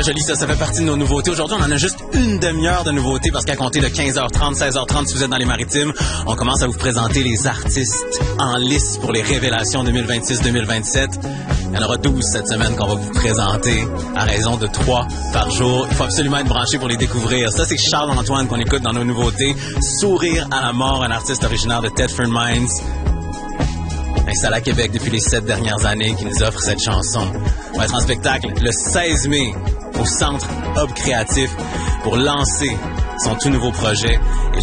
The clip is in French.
très joli, ça fait partie de nos nouveautés. Aujourd'hui, on en a juste une demi-heure de nouveautés parce qu'à compter de 15h30, 16h30, si vous êtes dans les Maritimes, on commence à vous présenter les artistes en lice pour les révélations 2026-2027. Il y en aura 12 cette semaine qu'on va vous présenter à raison de 3 par jour. Il faut absolument être branché pour les découvrir. Ça, c'est Charles-Antoine qu'on écoute dans nos nouveautés. Sourire à la mort, un artiste originaire de Thetford Mines, installé à Québec depuis les 7 dernières années, qui nous offre cette chanson. On va être en spectacle le 16 mai au Centre Hub Créatif pour lancer son tout nouveau projet. Et